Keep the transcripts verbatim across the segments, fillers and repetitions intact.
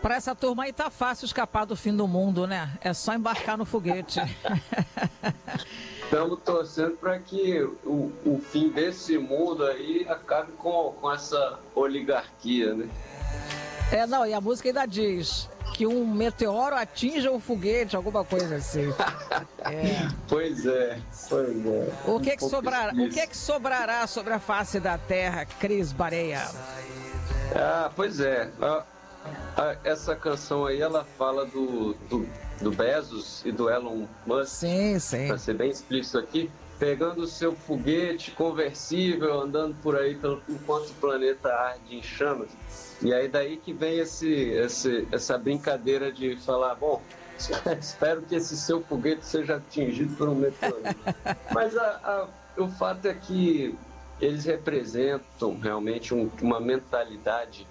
Para essa turma aí tá fácil escapar do fim do mundo, né? É só embarcar no foguete. Estamos torcendo para que o, o fim desse mundo aí acabe com, com essa oligarquia, né? É, não, e a música ainda diz que um meteoro atinja um foguete, alguma coisa assim. É. Pois é, pois é. O que, Um que, sobrar, o que, que sobrará sobre a face da Terra, Cris Barea? Ah, pois é. A, a, essa canção aí, ela fala do, do, do Bezos e do Elon Musk. Sim, sim. Para ser bem explícito aqui, pegando o seu foguete conversível, andando por aí pelo, enquanto o planeta arde em chamas. E aí daí que vem esse, esse, essa brincadeira de falar, bom, espero que esse seu foguete seja atingido por um meteoro. Mas a, a, o fato é que eles representam realmente um, uma mentalidade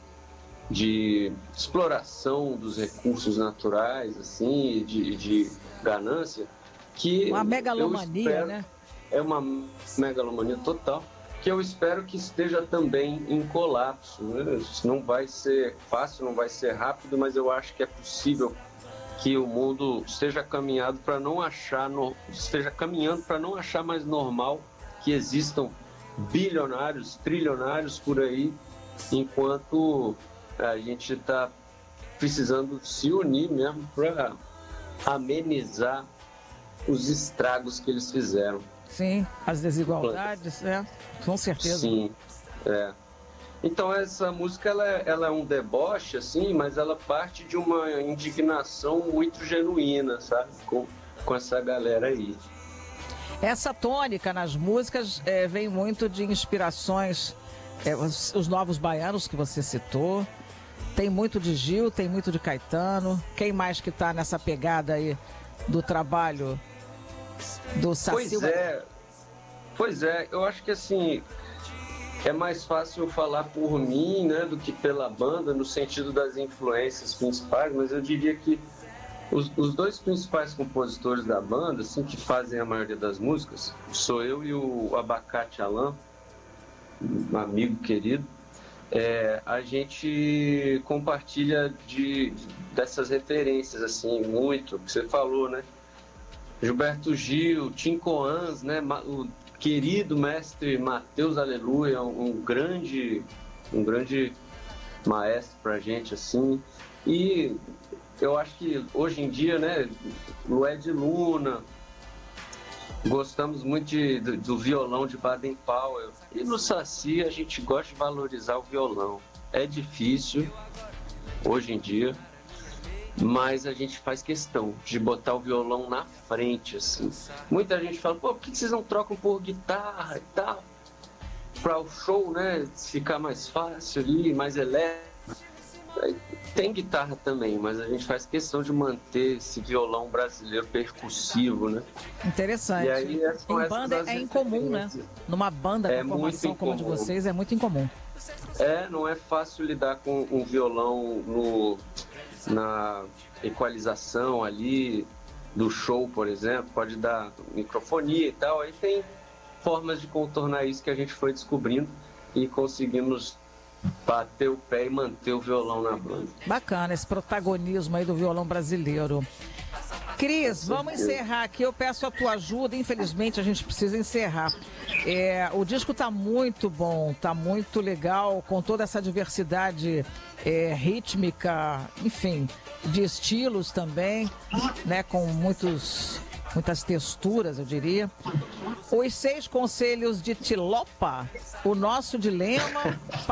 de exploração dos recursos naturais, assim, de, de ganância, que uma megalomania, espero, né? É uma megalomania total, que eu espero que esteja também em colapso, né? Isso não vai ser fácil, não vai ser rápido, mas eu acho que é possível que o mundo esteja caminhado para não achar, no, esteja caminhando para não achar mais normal que existam bilionários, trilionários por aí, enquanto a gente está precisando se unir mesmo para amenizar os estragos que eles fizeram. Sim, as desigualdades, é, com certeza. Sim, é. Então essa música ela é, ela é um deboche, assim, mas ela parte de uma indignação muito genuína, sabe? Com, com essa galera aí. Essa tônica nas músicas é, vem muito de inspirações, é, os, os novos baianos que você citou. Tem muito de Gil, tem muito de Caetano. Quem mais que tá nessa pegada aí do trabalho do Saci? Pois é, pois é, eu acho que assim, é mais fácil falar por mim, né, do que pela banda, no sentido das influências principais, mas eu diria que os, os dois principais compositores da banda, assim, que fazem a maioria das músicas, sou eu e o Abacate Alain, um amigo querido. É, a gente compartilha de, dessas referências, assim, muito, que você falou, né? Gilberto Gil, Tim Coans, né? O querido mestre Mateus Aleluia, um, um grande, um grande maestro pra gente, assim. E eu acho que hoje em dia, né? Lued Luna, gostamos muito de, do, do violão de Baden Powell. E no Saci a gente gosta de valorizar o violão. É difícil hoje em dia, mas a gente faz questão de botar o violão na frente, assim. Muita gente fala, pô, por que vocês não trocam por guitarra e tal? Para o show, né, ficar mais fácil ali, mais elétrico. Tem guitarra também, mas a gente faz questão de manter esse violão brasileiro percussivo, né? Interessante. E aí, em banda é incomum, né? Numa banda é com formação como a de vocês é muito incomum. É, não é fácil lidar com um violão no, na equalização ali do show, por exemplo. Pode dar microfonia e tal. Aí tem formas de contornar isso que a gente foi descobrindo e conseguimos bater o pé e manter o violão na banda. Bacana esse protagonismo aí do violão brasileiro. Cris, vamos encerrar aqui. Eu peço a tua ajuda. Infelizmente, a gente precisa encerrar. É, o disco tá muito bom, tá muito legal, com toda essa diversidade é, rítmica, enfim, de estilos também, né? Com muitos, muitas texturas, eu diria. Os seis conselhos de Tilopa, o nosso dilema.